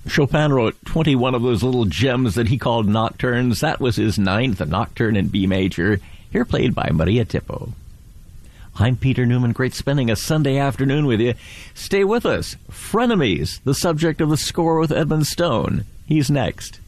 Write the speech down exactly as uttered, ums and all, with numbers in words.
Chopin wrote twenty-one of those little gems that he called nocturnes. That was his ninth, a nocturne in B major, here played by Maria Tippo. I'm Peter Newman. Great spending a Sunday afternoon with you. Stay with us. Frenemies, the subject of the score with Edmund Stone. He's next.